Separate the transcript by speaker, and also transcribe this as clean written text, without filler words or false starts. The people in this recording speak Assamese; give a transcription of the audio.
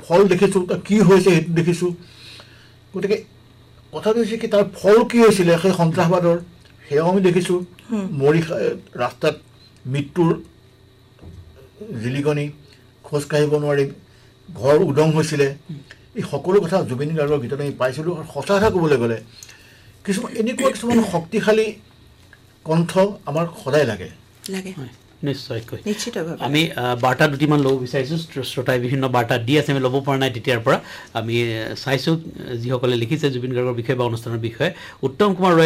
Speaker 1: ফল দেখিছোঁ, তাৰ কি হৈছে সেইটো দেখিছোঁ। গতিকে কথাটো হৈছে কি তাৰ ফল কি হৈছিলে সেই সন্ত্ৰাসবাদৰ সেয়াও আমি দেখিছোঁ। মৰি ৰাস্তাত মৃত্যুৰ জিলিকনি, খোজ কাঢ়িব নোৱাৰি, ঘৰ উদং হৈছিলে, এই সকলো কথা জুবিন গাৰ্গৰ গীতত আমি পাইছিলোঁ। আৰু সঁচা কথা ক'বলৈ গ'লে এনেকুৱা কিছুমান শক্তিশালী কণ্ঠ আমাৰ সদায় লাগে।
Speaker 2: নিশ্চয়কৈ আমি বাৰ্তা দুটিমান ল'ব বিচাৰিছোঁ। শ্ৰোতাই বিভিন্ন বাৰ্তা দি আছে, আমি ল'ব পৰা নাই তেতিয়াৰ পৰা। আমি চাইছোঁ যিসকলে লিখিছে জুবিন গাৰ্গৰ বিষয়ে বা অনুষ্ঠানৰ বিষয়ে। উত্তম কুমাৰ